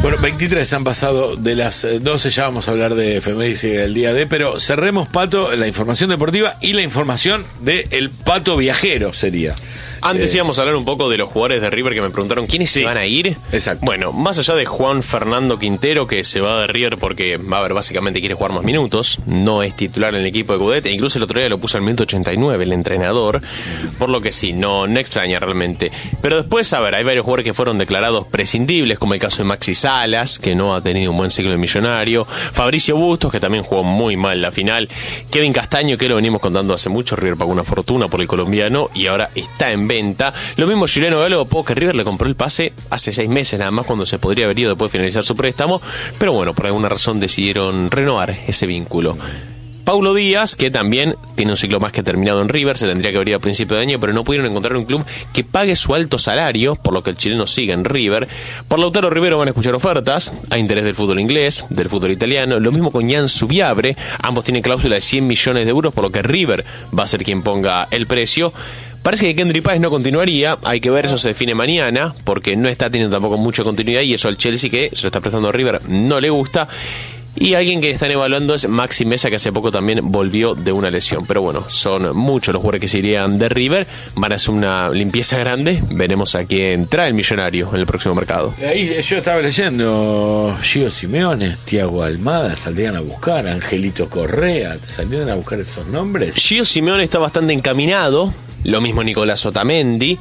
Bueno, 23 han pasado de las 12, ya vamos a hablar de efemérides y del día de, pero cerremos, Pato, la información deportiva y la información del Pato viajero sería. Antes íbamos a hablar un poco de los jugadores de River que me preguntaron quiénes se van a ir. Exacto. Bueno, más allá de Juan Fernando Quintero, que se va de River porque, a ver, básicamente quiere jugar más minutos, no es titular en el equipo de Coudet, e incluso el otro día lo puso al minuto 89 el entrenador, por lo que sí, no extraña realmente. Pero después, a ver, hay varios jugadores que fueron declarados prescindibles, como el caso de Maxi Salas, que no ha tenido un buen ciclo de Millonario, Fabricio Bustos, que también jugó muy mal la final, Kevin Castaño, que lo venimos contando hace mucho, River pagó una fortuna por el colombiano y ahora está en venta. Lo mismo Juliano Galo, que River le compró el pase hace 6 meses nada más, cuando se podría haber ido después de finalizar su préstamo, pero bueno, por alguna razón decidieron renovar ese vínculo. Paulo Díaz, que también tiene un ciclo más que terminado en River, se tendría que haber ido a principio de año, pero no pudieron encontrar un club que pague su alto salario, por lo que el chileno sigue en River. Por Lautaro Rivero van a escuchar ofertas, hay interés del fútbol inglés, del fútbol italiano, lo mismo con Jan Subiabre, ambos tienen cláusula de 100 millones de euros, por lo que River va a ser quien ponga el precio. Parece que Kendry Páez no continuaría, hay que ver, eso se define mañana, porque no está teniendo tampoco mucha continuidad y eso al Chelsea, que se lo está prestando a River, no le gusta. Y alguien que están evaluando es Maxi Mesa, que hace poco también volvió de una lesión. Pero bueno, son muchos los jugadores que se irían de River, van a hacer una limpieza grande, veremos a quién trae el Millonario en el próximo mercado. Ahí yo estaba leyendo, Gio Simeone, Thiago Almada, saldrían a buscar, Angelito Correa, ¿salieron a buscar esos nombres? Gio Simeone está bastante encaminado, lo mismo Nicolás Otamendi,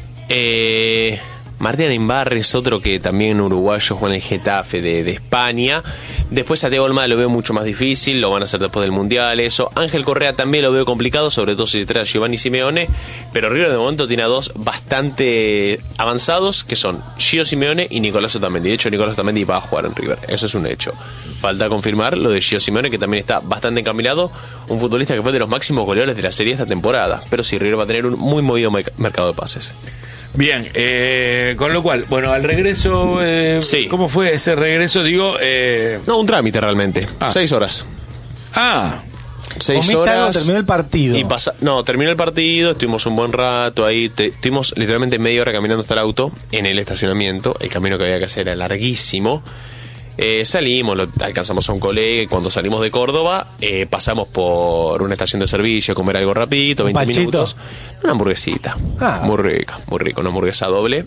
Martín Imbarri es otro que también uruguayo juega en el Getafe de España. Después a Thiago Almada lo veo mucho más difícil, lo van a hacer después del Mundial, eso. Ángel Correa también lo veo complicado, sobre todo si se trae a Giovanni Simeone, pero River de momento tiene a dos bastante avanzados, que son Gio Simeone y Nicolás Otamendi. De hecho, Nicolás Otamendi va a jugar en River, eso es un hecho. Falta confirmar lo de Gio Simeone, que también está bastante encaminado, un futbolista que fue de los máximos goleadores de la serie esta temporada, pero sí, River va a tener un muy movido mercado de pases. Bien, con lo cual, bueno, al regreso, sí. ¿Cómo fue ese regreso? Digo, no, un trámite realmente, 6 horas. 6 horas. Terminó el partido. Terminó el partido, estuvimos un buen rato ahí, estuvimos literalmente media hora caminando hasta el auto, en el estacionamiento, el camino que había que hacer era larguísimo. Salimos, alcanzamos a un colega y cuando salimos de Córdoba pasamos por una estación de servicio a comer algo rapidito, 20 minutos, una hamburguesita, muy rica, una hamburguesa doble,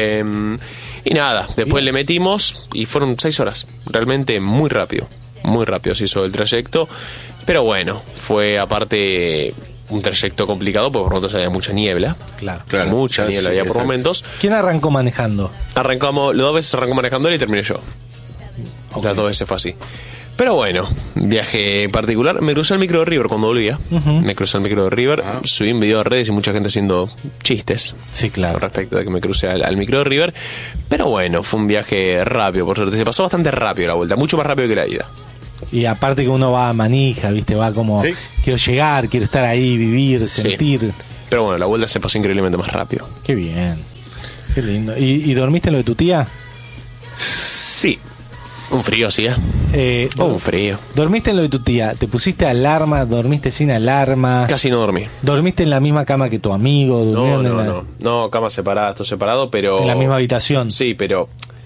y nada, después le metimos y fueron 6 horas, realmente muy rápido se hizo el trayecto, pero bueno, fue aparte un trayecto complicado porque por lo tanto había mucha niebla. Claro. Mucha niebla había por momentos. ¿Quién arrancó manejando? Las 2 veces arrancó manejando él y terminé yo. Okay. Las 2 veces fue así. Pero bueno, viaje particular. Me crucé el micro de River cuando volvía. Me crucé el micro de River. Subí un video a redes y mucha gente haciendo chistes. Sí, claro. Respecto de que me crucé al micro de River. Pero bueno, fue un viaje rápido, por suerte. Se pasó bastante rápido la vuelta, mucho más rápido que la ida. Y aparte que uno va a manija, ¿viste? Va como, ¿sí? Quiero llegar, quiero estar ahí, vivir, sentir. Sí. Pero bueno, la vuelta se pasó increíblemente más rápido. Qué bien. Qué lindo. ¿Y dormiste en lo de tu tía? Sí. Un frío, sí, un frío. ¿Dormiste en lo de tu tía? ¿Te pusiste alarma? ¿Dormiste sin alarma? Casi no dormí. ¿Dormiste en la misma cama que tu amigo? No, cama separada, esto separado, pero... ¿En la misma habitación? Sí, pero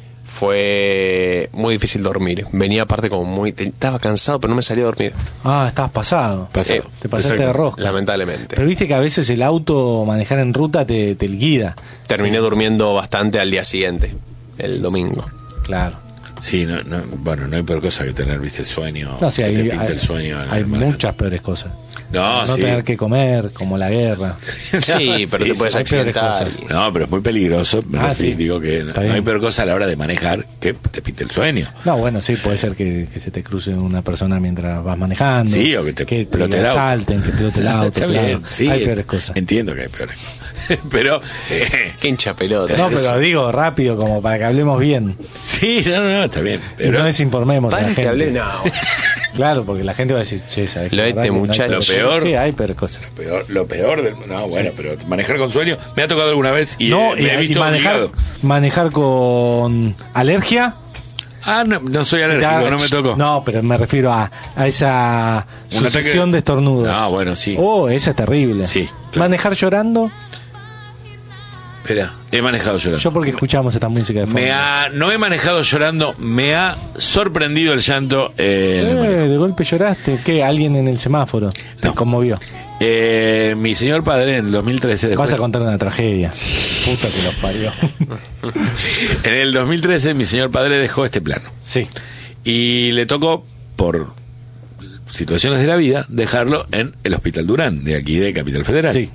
fue muy difícil dormir. Venía aparte como muy... Estaba cansado, pero no me salía a dormir. Estabas pasado. Te pasaste de rosca. Lamentablemente. Pero viste que a veces el auto, manejar en ruta, te guía. Terminé durmiendo bastante al día siguiente, el domingo. Claro. Sí, bueno, no hay peor cosa que tener, viste, sueño. No, sí, que te pinta el sueño. Hay muchas peores cosas. No tener que comer, como la guerra. Sí, pero te puedes accidentar. No, pero es muy peligroso. Sí. Digo que no hay peor cosa a la hora de manejar que te pinte el sueño. No, bueno, sí, puede ser que se te cruce una persona mientras vas manejando. Sí, o que te explote el auto. Salten, que explote el auto. Está bien, sí, hay peores cosas. Entiendo que hay peores. Pero qué hincha pelota. No, pero digo rápido, como para que hablemos bien. Sí, no, está bien. Pero no desinformemos a la gente. Que hablé, no. Claro, porque la gente va a decir, che, ¿sabes? Lo peor. Sí, hay peores cosas. Lo peor del. No, bueno, pero manejar con sueño. Me ha tocado alguna vez y me he visto manejar con alergia. No soy alérgico, no me tocó. No, pero me refiero a esa sucesión de estornudos. Bueno, sí. Esa es terrible. Sí. Claro. Manejar llorando. Espera, he manejado llorando. Yo porque escuchamos esta música de fondo. No he manejado llorando, me ha sorprendido el llanto. De golpe lloraste. ¿Qué? ¿Alguien en el semáforo te conmovió? Mi señor padre en el 2013... Vas a contar una tragedia. Puta que los parió. En el 2013 mi señor padre dejó este plano. Sí. Y le tocó, por situaciones de la vida, dejarlo en el Hospital Durán, de aquí de Capital Federal. Sí.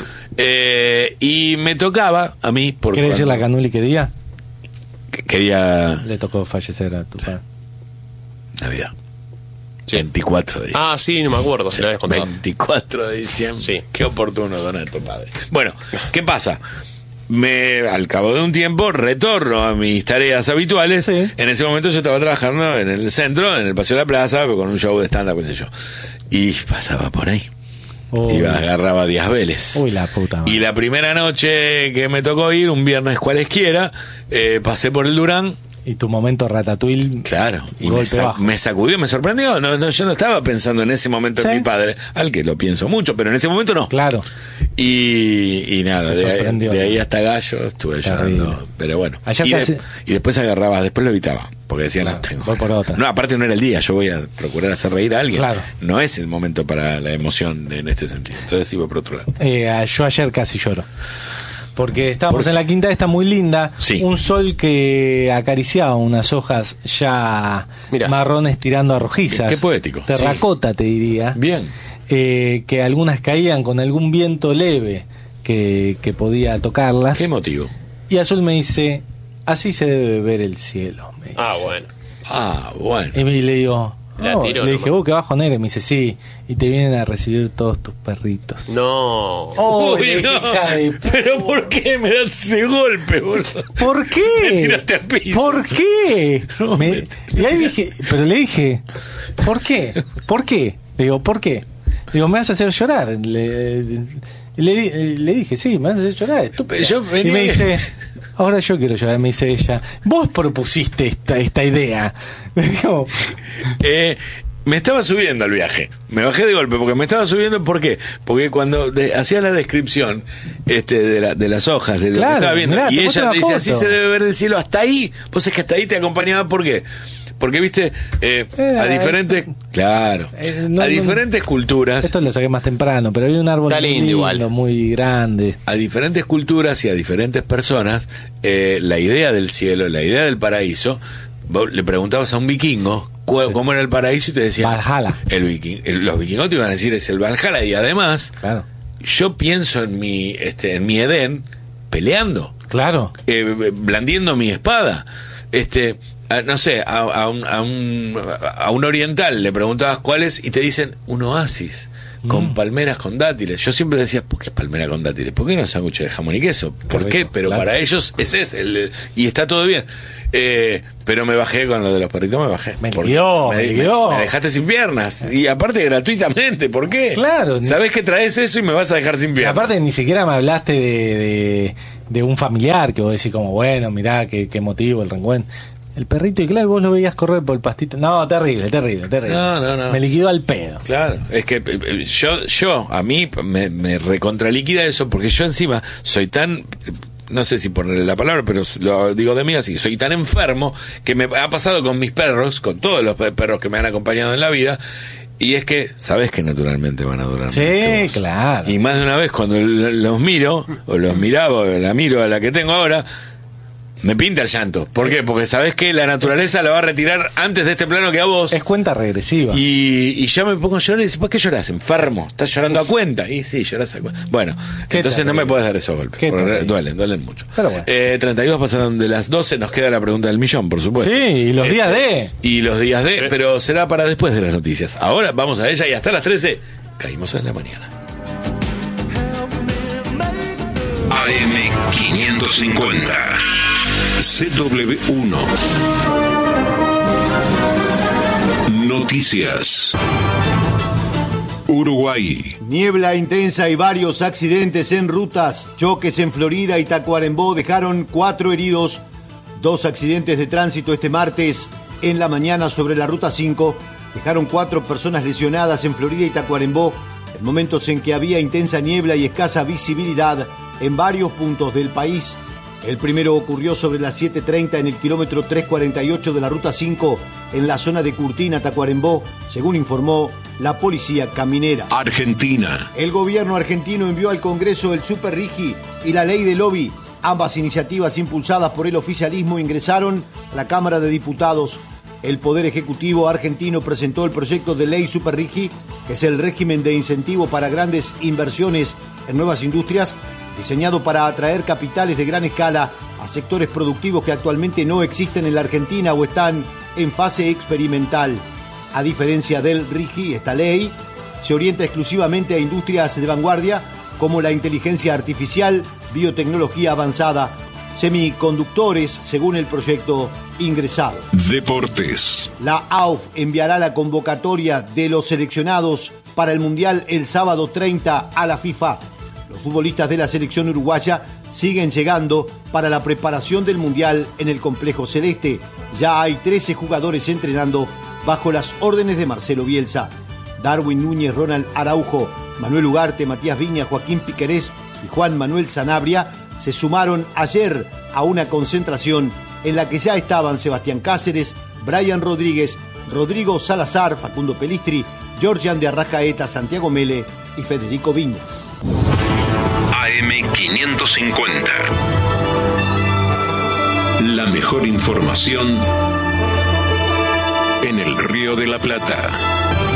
Y me tocaba a mí... ¿Quieres decir la Canuli qué día? ¿Qué día? Le tocó fallecer a tu padre. Navidad. 24 de diciembre. Ah, sí, no me acuerdo, si lo habías contado. 24 de diciembre. Sí. Qué oportuno, Donato, padre. Bueno, ¿qué pasa? Al cabo de un tiempo retorno a mis tareas habituales. Sí. En ese momento yo estaba trabajando en el centro, en el Paseo de la Plaza, con un show de stand-up, qué sé yo. Y pasaba por ahí. Agarraba Díaz Vélez. Uy, la puta madre. Y la primera noche que me tocó ir, un viernes cualesquiera, pasé por el Durán. Y tu momento Ratatouille. Claro, y bajo. me sacudió, me sorprendió. Yo no estaba pensando en ese momento en mi padre, al que lo pienso mucho, pero en ese momento no. Claro. Y nada, de ahí hasta Gallo estuve llorando. Pero bueno. Y después agarraba, después lo evitaba, porque decían, voy por otra. No, aparte no era el día, yo voy a procurar hacer reír a alguien. Claro. No es el momento para la emoción en este sentido. Entonces iba por otro lado. Yo ayer casi lloro. Porque estábamos en la quinta, está muy linda. Sí. Un sol que acariciaba unas hojas ya marrones tirando a rojizas. Qué poético. Terracota, te diría. Bien. Que algunas caían con algún viento leve que podía tocarlas. ¿Qué motivo? Y Azul me dice, así se debe ver el cielo. Me dice. Bueno. Y le digo... le dije, qué bajo negro. Y me dice, sí, y te vienen a recibir todos tus perritos. No. Uy, no. Pero ¿por qué me das ese golpe, boludo? ¿Por qué? Me tiraste al piso. ¿Por qué? Y ahí dije, pero le dije, ¿por qué? ¿Por qué? Le digo, ¿por qué? Digo, me vas a hacer llorar. Le dije, sí, me vas a hacer llorar. Estúpido. Y me dice, ahora yo quiero llorar. Me dice ella, vos propusiste esta idea. Me dijo, me estaba subiendo al viaje. Me bajé de golpe porque me estaba subiendo. ¿Por qué? Porque cuando hacía la descripción de las hojas, de lo que estaba viendo, mirá, y ella dice, así se debe ver el cielo. Hasta ahí, vos es que hasta ahí te acompañaba. ¿Por qué? Porque, viste, a diferentes... Claro. A diferentes culturas... Esto lo saqué más temprano, pero había un árbol muy lindo, muy grande. A diferentes culturas y a diferentes personas, la idea del cielo, la idea del paraíso... Vos le preguntabas a un vikingo cómo era el paraíso y te decían... Valhalla. Los vikingos te iban a decir, es el Valhalla. Y además, yo pienso en mi Edén peleando. Claro. Blandiendo mi espada. No sé, a un oriental le preguntabas cuál es y te dicen un oasis con palmeras con dátiles. Yo siempre decía, ¿por qué palmera con dátiles? ¿Por qué no sándwich de jamón y queso? ¿Por qué? Pero para ellos ese es y está todo bien. Pero me bajé con lo de los perritos, me bajé. Me dejaste sin piernas. Y aparte gratuitamente, ¿por qué? Claro. Sabés que traes eso y me vas a dejar sin piernas. Y aparte ni siquiera me hablaste de un familiar que vos decís como, bueno, mirá, qué motivo el reencuentro. El perrito, y claro, vos lo veías correr por el pastito. No, terrible. No. Me liquidó al pedo. Claro, es que a mí me recontraliquida eso, porque yo encima soy tan... No sé si ponerle la palabra, pero lo digo de mí así, soy tan enfermo que me ha pasado con mis perros, con todos los perros que me han acompañado en la vida, y es que sabes que naturalmente van a durar sí, más. Claro. Y más de una vez cuando los miro, o los miraba, o la miro a la que tengo ahora, me pinta el llanto. ¿Por qué? Porque sabés que la naturaleza la va a retirar antes de este plano que a vos. Es cuenta regresiva. Y ya me pongo a llorar y dices, ¿por qué llorás? Enfermo, estás llorando a cuenta. Y sí, llorás a cuenta. Bueno, entonces no me puedes dar esos golpes. Duelen mucho. Pero bueno. 32 pasaron de las 12, nos queda la pregunta del millón, por supuesto. Sí, y los días de. Y los días de, pero será para después de las noticias. Ahora vamos a ella y hasta las 13 caímos en la mañana. AM550 CW1 Noticias. Uruguay. Niebla intensa y varios accidentes en rutas. Choques en Florida y Tacuarembó dejaron 4 heridos. 2 accidentes de tránsito este martes en la mañana sobre la ruta 5 dejaron 4 personas lesionadas en Florida y Tacuarembó en momentos en que había intensa niebla y escasa visibilidad en varios puntos del país. El primero ocurrió sobre las 7:30 en el kilómetro 348 de la Ruta 5, en la zona de Curtina, Tacuarembó, según informó la policía caminera. Argentina. El gobierno argentino envió al Congreso el Super Rigi y la ley del lobby. Ambas iniciativas impulsadas por el oficialismo ingresaron a la Cámara de Diputados. El Poder Ejecutivo argentino presentó el proyecto de ley Super Rigi, que es el régimen de incentivo para grandes inversiones en nuevas industrias, diseñado para atraer capitales de gran escala a sectores productivos que actualmente no existen en la Argentina o están en fase experimental. A diferencia del RIGI, esta ley se orienta exclusivamente a industrias de vanguardia como la inteligencia artificial, biotecnología avanzada, semiconductores, según el proyecto ingresado. Deportes. La AUF enviará la convocatoria de los seleccionados para el Mundial el sábado 30 a la FIFA. Los futbolistas de la selección uruguaya siguen llegando para la preparación del Mundial en el Complejo Celeste. Ya hay 13 jugadores entrenando bajo las órdenes de Marcelo Bielsa. Darwin Núñez, Ronald Araujo, Manuel Ugarte, Matías Viña, Joaquín Piquerés y Juan Manuel Sanabria se sumaron ayer a una concentración en la que ya estaban Sebastián Cáceres, Brian Rodríguez, Rodrigo Salazar, Facundo Pelistri, Georgian de Arrascaeta, Santiago Mele y Federico Viñas. AM550. La mejor información en el Río de la Plata.